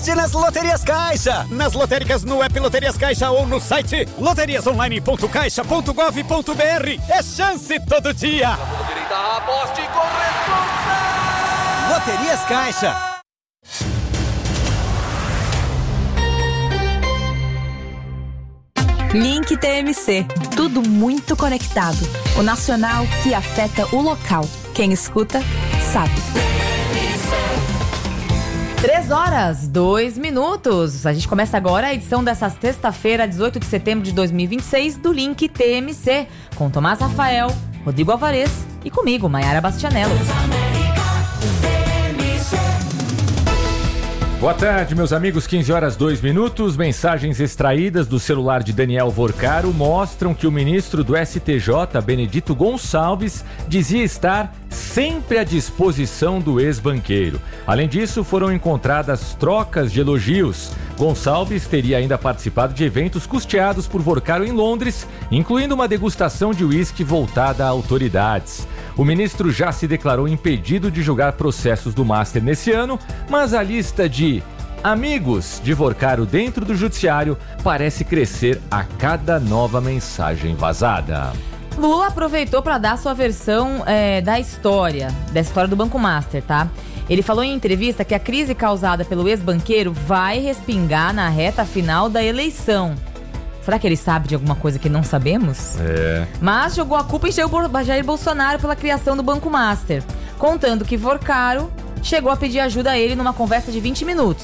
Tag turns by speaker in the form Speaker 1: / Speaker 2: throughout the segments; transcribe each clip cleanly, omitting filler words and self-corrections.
Speaker 1: Aposte nas Loterias Caixa. Nas lotéricas no app Loterias Caixa ou no site loteriasonline.caixa.gov.br. É chance todo dia.
Speaker 2: Aposte com responsa.
Speaker 1: Loterias Caixa.
Speaker 3: Link TMC. Tudo muito conectado. O nacional que afeta o local. Quem escuta, sabe.
Speaker 4: 3h02. A gente começa agora a edição dessa sexta-feira, 18 de setembro de 2026, do Link TMC, com Tomás Rafael, Rodrigo Alvarez e comigo, Maiara Bastianello.
Speaker 5: Boa tarde, meus amigos. 15h02. Mensagens extraídas do celular de Daniel Vorcaro mostram que o ministro do STJ, Benedito Gonçalves, dizia estar sempre à disposição do ex-banqueiro. Além disso, foram encontradas trocas de elogios. Gonçalves teria ainda participado de eventos custeados por Vorcaro em Londres, incluindo uma degustação de uísque voltada a autoridades. O ministro já se declarou impedido de julgar processos do Master nesse ano, mas a lista de amigos de Vorcaro dentro do judiciário parece crescer a cada nova mensagem vazada.
Speaker 4: Lula aproveitou para dar sua versão dessa história do Banco Master, tá? Ele falou em entrevista que a crise causada pelo ex-banqueiro vai respingar na reta final da eleição. Será que ele sabe de alguma coisa que não sabemos? Mas jogou a culpa em Jair Bolsonaro pela criação do Banco Master, contando que Vorcaro chegou a pedir ajuda a ele numa conversa de 20 minutos.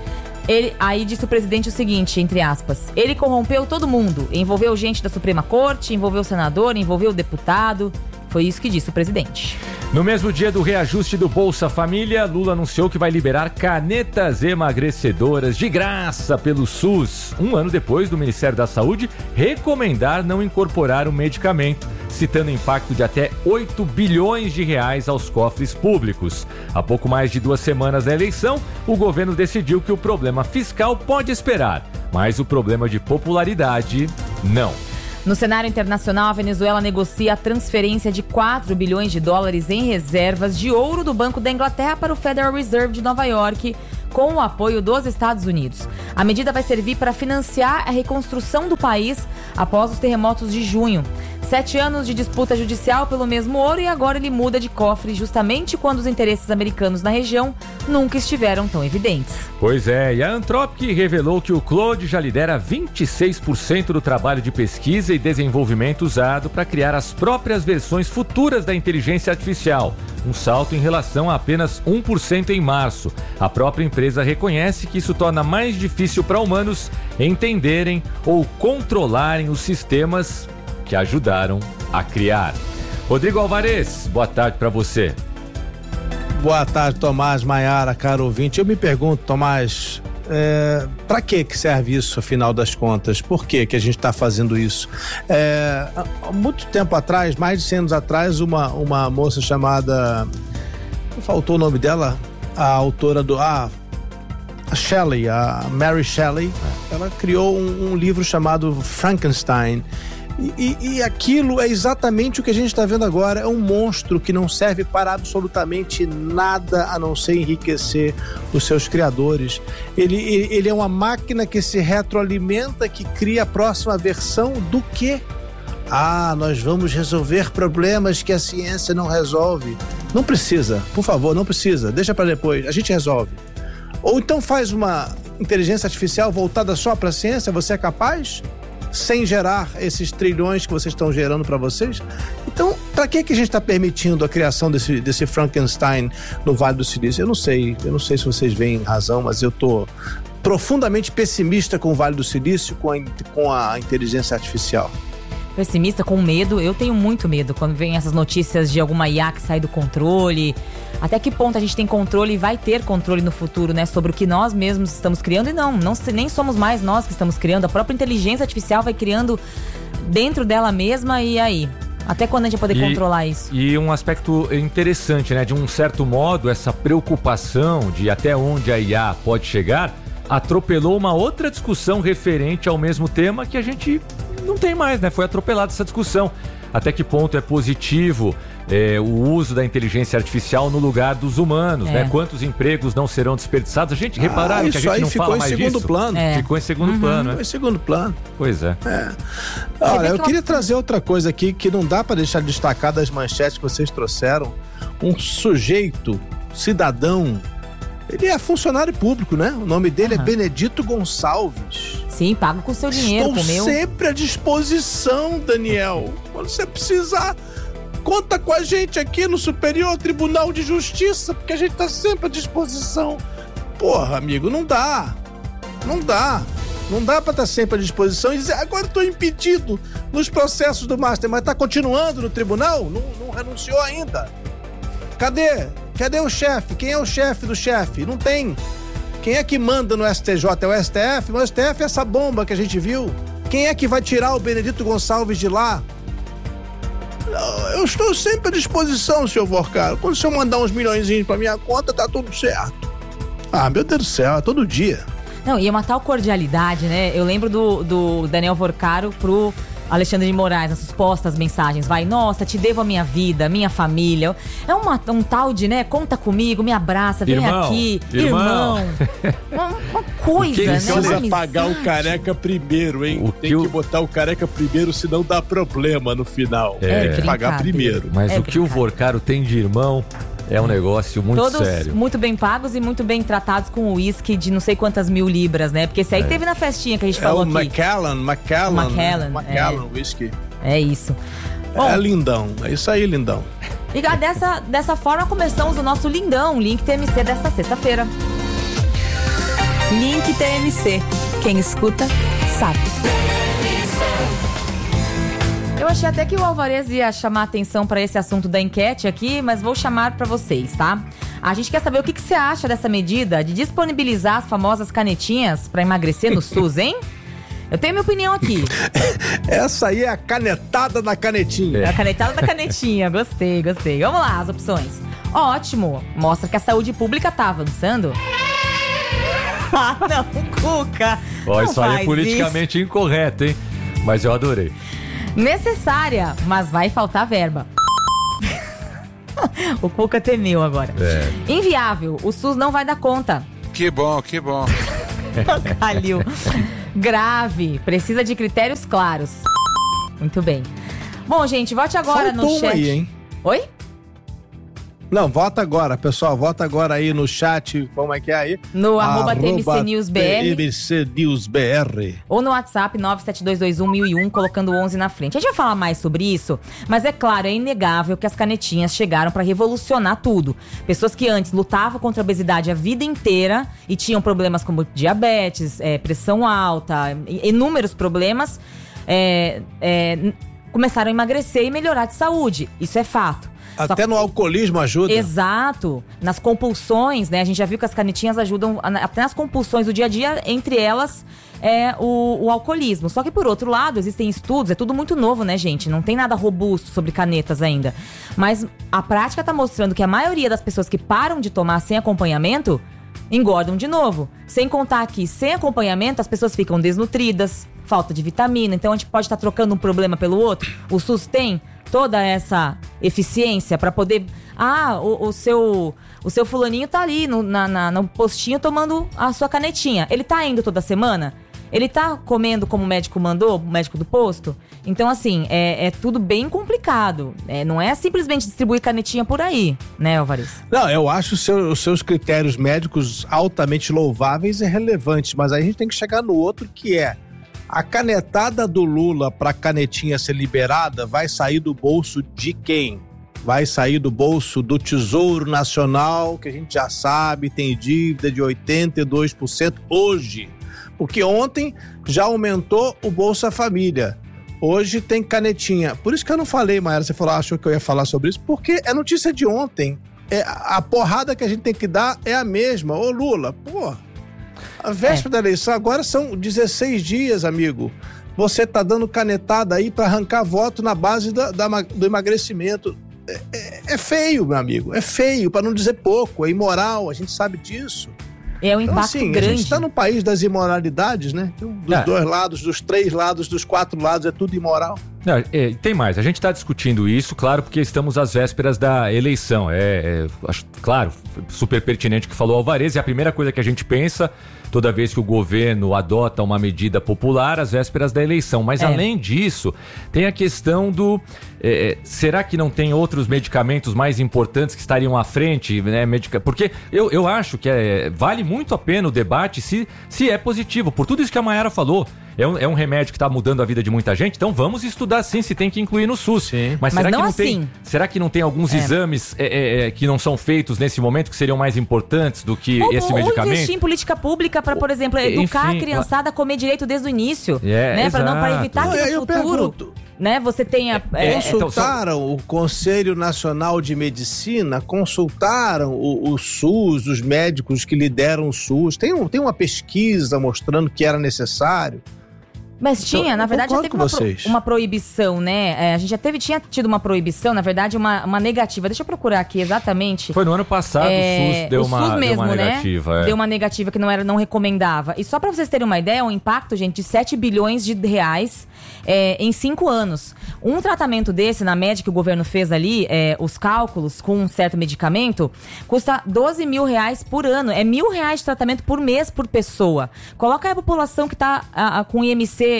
Speaker 4: Aí disse o presidente o seguinte, entre aspas: ele corrompeu todo mundo, envolveu gente da Suprema Corte, envolveu o senador, envolveu o deputado. Foi isso que disse o presidente.
Speaker 5: No mesmo dia do reajuste do Bolsa Família, Lula anunciou que vai liberar canetas emagrecedoras de graça pelo SUS, um ano depois do Ministério da Saúde recomendar não incorporar o medicamento, citando impacto de até 8 bilhões de reais aos cofres públicos. Há pouco mais de 2 semanas da eleição, o governo decidiu que o problema fiscal pode esperar, mas o problema de popularidade, não.
Speaker 4: No cenário internacional, a Venezuela negocia a transferência de 4 bilhões de dólares em reservas de ouro do Banco da Inglaterra para o Federal Reserve de Nova York, com o apoio dos Estados Unidos. A medida vai servir para financiar a reconstrução do país após os terremotos de junho. 7 anos de disputa judicial pelo mesmo ouro e agora ele muda de cofre justamente quando os interesses americanos na região nunca estiveram tão evidentes.
Speaker 5: Pois é, e a Anthropic revelou que o Claude já lidera 26% do trabalho de pesquisa e desenvolvimento usado para criar as próprias versões futuras da inteligência artificial, um salto em relação a apenas 1% em março. A própria empresa reconhece que isso torna mais difícil para humanos entenderem ou controlarem os sistemas que ajudaram a criar. Rodrigo Alvarez, boa tarde para você.
Speaker 6: Boa tarde, Tomás, Maiara, caro ouvinte. Eu me pergunto, Tomás, para que serve isso, afinal das contas? Por que a gente está fazendo isso? Há muito tempo atrás, mais de 100 anos atrás, uma moça chamada... Faltou o nome dela? A autora do... a Shelley, a Mary Shelley. Ela criou um livro chamado Frankenstein. E aquilo é exatamente o que a gente está vendo agora. É um monstro que não serve para absolutamente nada a não ser enriquecer os seus criadores. Ele é uma máquina que se retroalimenta, que cria a próxima versão do quê? Nós vamos resolver problemas que a ciência não resolve. Não precisa, por favor, não precisa. Deixa para depois, a gente resolve. Ou então faz uma inteligência artificial voltada só para a ciência. Você é capaz? Sem gerar esses trilhões que vocês estão gerando para vocês? Então, para que a gente está permitindo a criação desse Frankenstein no Vale do Silício? Eu não sei se vocês veem razão, mas eu estou profundamente pessimista com o Vale do Silício, com a inteligência artificial.
Speaker 4: Pessimista, com medo? Eu tenho muito medo quando vem essas notícias de alguma IA que sai do controle. Até que ponto a gente tem controle e vai ter controle no futuro, né? Sobre o que nós mesmos estamos criando. E nem somos mais nós que estamos criando. A própria inteligência artificial vai criando dentro dela mesma. E aí? Até quando a gente vai poder controlar isso? E
Speaker 5: um aspecto interessante, né? De um certo modo, essa preocupação de até onde a IA pode chegar atropelou uma outra discussão referente ao mesmo tema que a gente não tem mais, né? Foi atropelada essa discussão. até que ponto é positivo o uso da inteligência artificial no lugar dos humanos, né? Quantos empregos não serão desperdiçados? A gente repararam que a gente não fala mais disso. Ficou em segundo plano.
Speaker 6: Ficou em segundo plano.
Speaker 5: Pois é.
Speaker 6: Olha, eu queria trazer outra coisa aqui que não dá para deixar destacar das manchetes que vocês trouxeram. Um sujeito, cidadão, ele é funcionário público, né? O nome dele é Benedito Gonçalves.
Speaker 4: Sim, pago com seu dinheiro, com o meu.
Speaker 6: Estou sempre à disposição, Daniel. Quando você precisar, conta com a gente aqui no Superior Tribunal de Justiça, porque a gente tá sempre à disposição. Porra, amigo, não dá. Não dá pra estar sempre à disposição e dizer, agora estou impedido nos processos do Master, mas tá continuando no tribunal? Não renunciou ainda. Cadê o chefe? Quem é o chefe do chefe? Não tem. Quem é que manda no STJ? É o STF? Mas o STF é essa bomba que a gente viu. Quem é que vai tirar o Benedito Gonçalves de lá? Eu estou sempre à disposição, senhor Vorcaro. Quando o senhor mandar uns milhõezinhos pra minha conta, tá tudo certo. Meu Deus do céu, é todo dia.
Speaker 4: Não, e é uma tal cordialidade, né? Eu lembro do Daniel Vorcaro pro Alexandre de Moraes, nas supostas mensagens. Vai, nossa, te devo a minha vida, minha família. É um tal de, né? Conta comigo, me abraça, vem aqui. Irmão. Uma coisa, né?
Speaker 6: Precisa pagar o careca primeiro, hein? Tem que botar o careca primeiro, senão dá problema no final. Tem que pagar primeiro.
Speaker 5: Mas o que o Vorcaro tem de irmão é um negócio muito sério. Todos muito
Speaker 4: bem pagos e muito bem tratados com uísque de não sei quantas mil libras, né? Porque esse aí teve na festinha que a gente falou aqui.
Speaker 6: Macallan whisky.
Speaker 4: É isso. Bom,
Speaker 6: lindão. É isso aí, lindão.
Speaker 4: E dessa forma começamos o nosso lindão, Link TMC desta sexta-feira.
Speaker 3: Link TMC. Quem escuta, sabe.
Speaker 4: Eu achei até que o Alvarez ia chamar atenção para esse assunto da enquete aqui, mas vou chamar para vocês, tá? A gente quer saber o que você acha dessa medida de disponibilizar as famosas canetinhas para emagrecer no SUS, hein? Eu tenho minha opinião aqui.
Speaker 6: Essa aí é a canetada da canetinha.
Speaker 4: É a canetada da canetinha, gostei. Vamos lá, as opções. Ótimo, mostra que a saúde pública tá avançando. Não, Cuca.
Speaker 5: Isso aí é politicamente incorreto, hein? Mas eu adorei.
Speaker 4: Necessária, mas vai faltar verba. O Cuca temeu agora. Inviável, o SUS não vai dar conta.
Speaker 7: Que bom.
Speaker 4: Calil. Grave, precisa de critérios claros. Muito bem. Bom, gente, vote agora no chat.
Speaker 6: Aí, hein?
Speaker 4: Oi?
Speaker 6: Não, vota agora, pessoal. Vota agora aí no chat. Como é que é aí?
Speaker 4: No @TMC News BR.
Speaker 6: TMC News BR.
Speaker 4: Ou no WhatsApp 972211001, colocando 11 na frente. A gente vai falar mais sobre isso, mas é claro, é inegável que as canetinhas chegaram para revolucionar tudo. Pessoas que antes lutavam contra a obesidade a vida inteira e tinham problemas como diabetes, pressão alta, inúmeros problemas, começaram a emagrecer e melhorar de saúde. Isso é fato.
Speaker 6: Até no alcoolismo ajuda.
Speaker 4: Exato. Nas compulsões, né? A gente já viu que as canetinhas ajudam até nas compulsões do dia a dia, entre elas o alcoolismo. Só que por outro lado, existem estudos, é tudo muito novo, né, gente? Não tem nada robusto sobre canetas ainda. Mas a prática tá mostrando que a maioria das pessoas que param de tomar sem acompanhamento engordam de novo. Sem contar que, sem acompanhamento, as pessoas ficam desnutridas, falta de vitamina. Então a gente pode estar trocando um problema pelo outro. O SUS tem toda essa eficiência para poder... o seu fulaninho tá ali no postinho tomando a sua canetinha. Ele tá indo toda semana? Ele tá comendo como o médico mandou, o médico do posto? Então, assim, é tudo bem complicado. Não é simplesmente distribuir canetinha por aí, né, Alvarez?
Speaker 6: Não, eu acho os seus critérios médicos altamente louváveis e relevantes, mas aí a gente tem que chegar no outro, que é a canetada do Lula para a canetinha ser liberada vai sair do bolso de quem? Vai sair do bolso do Tesouro Nacional, que a gente já sabe, tem dívida de 82% hoje. Porque ontem já aumentou o Bolsa Família. Hoje tem canetinha. Por isso que eu não falei, Mayara, você achou que eu ia falar sobre isso, porque é notícia de ontem. A porrada que a gente tem que dar é a mesma. Ô Lula, a véspera da eleição, agora são 16 dias, amigo. Você tá dando canetada aí para arrancar voto na base do emagrecimento. É feio, meu amigo. É feio, para não dizer pouco. É imoral, a gente sabe disso.
Speaker 4: É um impacto grande. A
Speaker 6: gente tá no país das imoralidades, né? Dos 2 lados, dos 3 lados, dos 4 lados, é tudo imoral.
Speaker 5: Tem mais, a gente está discutindo isso, claro, porque estamos às vésperas da eleição. Acho, claro, super pertinente o que falou o Alvarez, e a primeira coisa que a gente pensa toda vez que o governo adota uma medida popular, às vésperas da eleição. Mas além disso, tem a questão do... será que não tem outros medicamentos mais importantes que estariam à frente? Né, porque eu acho que vale muito a pena o debate se é positivo, por tudo isso que a Mayara falou. É um remédio que está mudando a vida de muita gente, então vamos estudar sim se tem que incluir no SUS. Sim. Mas será que não tem? Será que não tem alguns exames que não são feitos nesse momento que seriam mais importantes do que esse medicamento? Ou
Speaker 4: investir em política pública para, por exemplo, educar a criançada a comer direito desde o início, né? Para evitar que no futuro, né, você tenha...
Speaker 6: Consultaram o Conselho Nacional de Medicina, consultaram o SUS, os médicos que lideram o SUS. Tem uma pesquisa mostrando que era necessário.
Speaker 4: Mas tinha, na verdade, já teve uma proibição, né? A gente tinha tido uma proibição, na verdade, uma negativa. Deixa eu procurar aqui exatamente.
Speaker 5: Foi no ano passado, o SUS deu uma negativa.
Speaker 4: Né? Deu uma negativa que não recomendava. E só para vocês terem uma ideia, um impacto, gente, de 7 bilhões de reais em 5 anos. Um tratamento desse, na média que o governo fez ali, os cálculos com um certo medicamento, custa 12 mil reais por ano. É R$1.000 de tratamento por mês por pessoa. Coloca aí a população que tá com IMC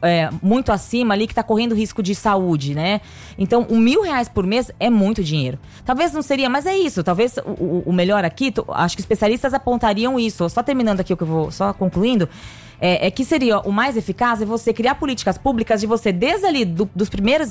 Speaker 4: muito acima ali, que tá correndo risco de saúde, né? Então, R$1.000 por mês é muito dinheiro. Talvez não seria, mas é isso. Talvez o melhor aqui, acho que especialistas apontariam isso. Só terminando aqui o que eu vou, só concluindo, que seria o mais eficaz você criar políticas públicas de você, desde ali dos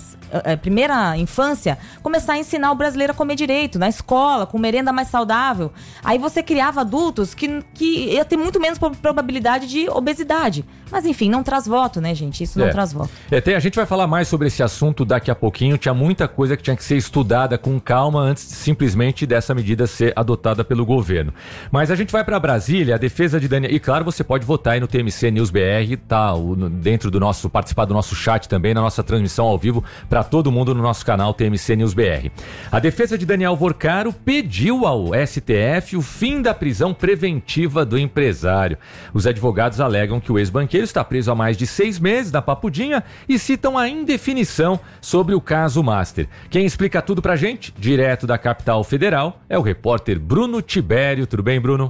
Speaker 4: primeira infância, começar a ensinar o brasileiro a comer direito, na escola, com merenda mais saudável. Aí você criava adultos que ia ter muito menos probabilidade de obesidade. Mas enfim, não traz voto, né, gente? Isso não traz voto.
Speaker 5: A gente vai falar mais sobre esse assunto daqui a pouquinho. Tinha muita coisa que tinha que ser estudada com calma antes simplesmente dessa medida ser adotada pelo governo. Mas a gente vai para Brasília, a defesa de Daniel... E claro, você pode votar aí no TMC News BR, tá dentro do nosso, participar do nosso chat também, na nossa transmissão ao vivo, para todo mundo no nosso canal TMC News BR. A defesa de Daniel Vorcaro pediu ao STF o fim da prisão preventiva do empresário. Os advogados alegam que o ex-banqueiro está preso há mais de 6 meses na Papudinha e citam a indefinição sobre o caso Master. Quem explica tudo pra gente, direto da capital federal, é o repórter Bruno Tibério. Tudo bem, Bruno?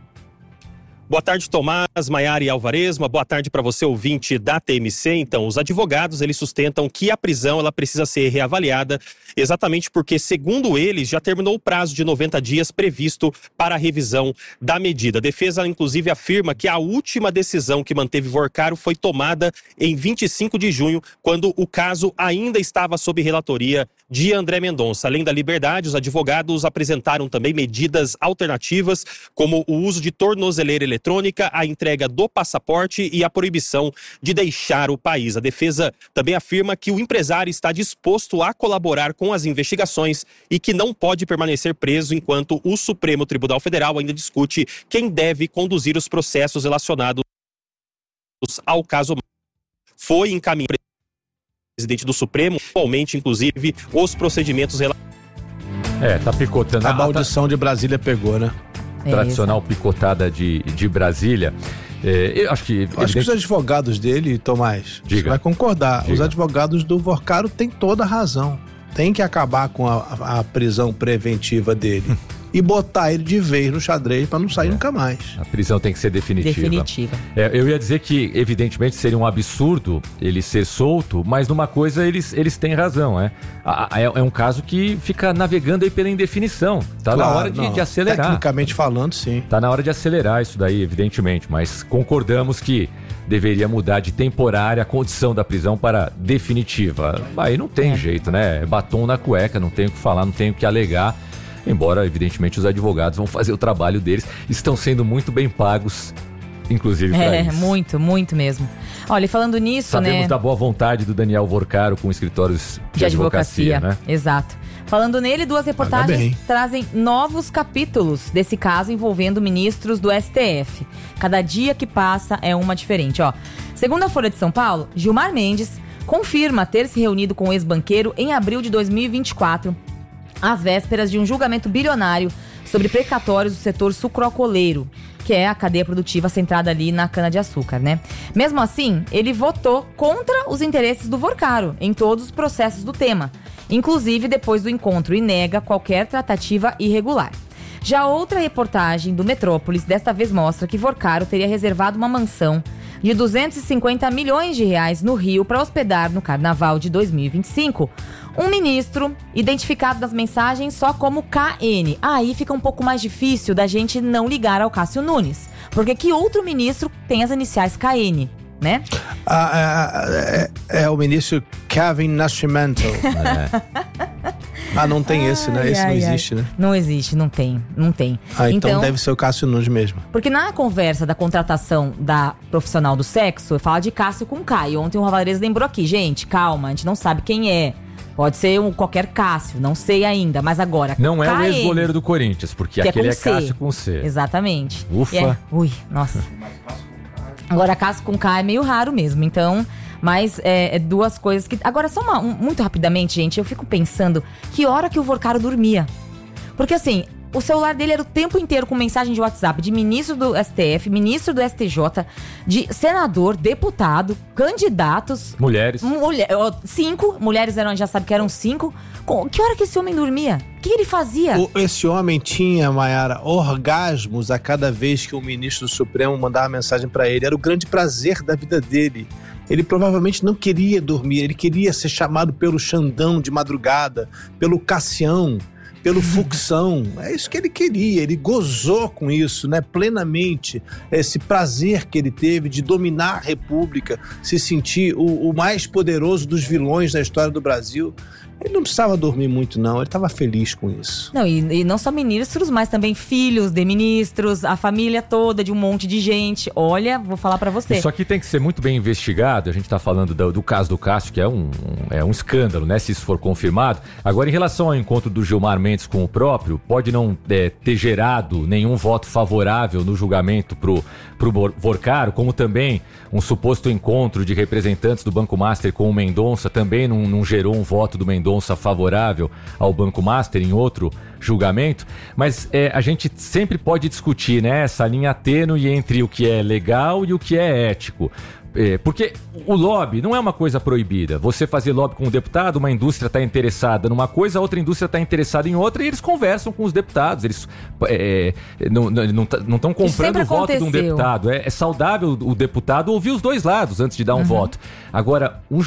Speaker 7: Boa tarde, Tomás, Mayara e Alvarez. Uma boa tarde para você, ouvinte da TMC. Então, os advogados, eles sustentam que a prisão ela precisa ser reavaliada, exatamente porque, segundo eles, já terminou o prazo de 90 dias previsto para a revisão da medida. A defesa, inclusive, afirma que a última decisão que manteve Vorcaro foi tomada em 25 de junho, quando o caso ainda estava sob relatoria de André Mendonça. Além da liberdade, os advogados apresentaram também medidas alternativas, como o uso de tornozeleira eletrônica, a entrega do passaporte e a proibição de deixar o país. A defesa também afirma que o empresário está disposto a colaborar com as investigações e que não pode permanecer preso enquanto o Supremo Tribunal Federal ainda discute quem deve conduzir os processos relacionados ao caso. Foi encaminhado presidente do Supremo, atualmente, inclusive, os procedimentos
Speaker 5: tá picotando.
Speaker 6: A maldição de Brasília pegou, né?
Speaker 5: Tradicional picotada de Brasília. Eu acho que os
Speaker 6: advogados dele, Tomás, você vai concordar. Os advogados do Vorcaro têm toda a razão. Tem que acabar com a prisão preventiva dele. E botar ele de vez no xadrez para não sair nunca mais.
Speaker 5: A prisão tem que ser definitiva. Eu ia dizer que, evidentemente, seria um absurdo ele ser solto, mas numa coisa eles têm razão, é um caso que fica navegando aí pela indefinição. Tá na hora de acelerar.
Speaker 6: Tecnicamente falando, sim.
Speaker 5: Tá na hora de acelerar isso daí, evidentemente, mas concordamos que deveria mudar de temporária a condição da prisão para definitiva. Aí não tem jeito, né? Batom na cueca, não tem o que falar, não tem o que alegar. Embora, evidentemente, os advogados vão fazer o trabalho deles. Estão sendo muito bem pagos, inclusive para isso.
Speaker 4: Muito mesmo. Olha, e falando nisso,
Speaker 5: sabemos da boa vontade do Daniel Vorcaro com escritórios de advocacia, né?
Speaker 4: Exato. Falando nele, 2 reportagens trazem novos capítulos desse caso envolvendo ministros do STF. Cada dia que passa é uma diferente, Segundo a Folha de São Paulo, Gilmar Mendes confirma ter se reunido com o ex-banqueiro em abril de 2024, às vésperas de um julgamento bilionário sobre precatórios do setor sucroalcooleiro. que é a cadeia produtiva centrada ali na cana-de-açúcar, né? Mesmo assim, ele votou contra os interesses do Vorcaro em todos os processos do tema, inclusive depois do encontro, e nega qualquer tratativa irregular. Já outra reportagem do Metrópolis desta vez mostra que Vorcaro teria reservado uma mansão de 250 milhões de reais no Rio para hospedar no Carnaval de 2025 um ministro identificado nas mensagens só como KN. Aí fica um pouco mais difícil da gente não ligar ao Cássio Nunes, porque que outro ministro tem as iniciais KN, né?
Speaker 6: É o ministro Kevin Nascimento. Não tem esse, né? Esse não existe, né?
Speaker 4: Não existe, não tem.
Speaker 6: Então deve ser o Cássio Nunes mesmo.
Speaker 4: Porque na conversa da contratação da profissional do sexo, fala de Cássio com K. E ontem o Alvarez lembrou aqui, gente, calma, a gente não sabe quem é. Pode ser qualquer Cássio, não sei ainda, mas agora...
Speaker 5: Não é o ex-goleiro do Corinthians, porque aquele é Cássio com C.
Speaker 4: Exatamente.
Speaker 5: Ufa.
Speaker 4: Ui, nossa. Agora Cássio com K é meio raro mesmo, então... Mas é duas coisas que... Agora, só muito rapidamente, gente, eu fico pensando que hora que o Vorcaro dormia. Porque assim, o celular dele era o tempo inteiro com mensagem de WhatsApp de ministro do STF, ministro do STJ, de senador, deputado, candidatos...
Speaker 5: Mulheres.
Speaker 4: 5, mulheres já sabe que eram 5. Que hora que esse homem dormia? O que ele fazia?
Speaker 6: Esse homem tinha, Mayara, orgasmos a cada vez que o ministro do Supremo mandava mensagem pra ele. Era o grande prazer da vida dele. Ele provavelmente não queria dormir, ele queria ser chamado pelo Xandão de madrugada, pelo Cassião, pelo Fuxão. É isso que ele queria, ele gozou com isso, né, plenamente. Esse prazer que ele teve de dominar a República, se sentir o mais poderoso dos vilões da história do Brasil. Ele não precisava dormir muito, não. Ele estava feliz com isso.
Speaker 4: Não, e não só ministros, mas também filhos de ministros, a família toda de um monte de gente. Olha, vou falar pra você.
Speaker 5: Isso aqui tem que ser muito bem investigado. A gente tá falando do caso do Cássio, que é um escândalo, né? Se isso for confirmado. Agora, em relação ao encontro do Gilmar Mendes com o próprio, pode não ter gerado nenhum voto favorável no julgamento pro Vorcaro, como também um suposto encontro de representantes do Banco Master com o Mendonça também não gerou um voto do Mendonça favorável ao Banco Master em outro julgamento, mas a gente sempre pode discutir, né, essa linha tênue entre o que é legal e o que é ético. Porque o lobby não é uma coisa proibida. Você fazer lobby com um deputado, uma indústria está interessada numa coisa, a outra indústria está interessada em outra, e eles conversam com os deputados. Eles não estão comprando o voto de um deputado. É saudável o deputado ouvir os dois lados antes de dar um voto. Agora,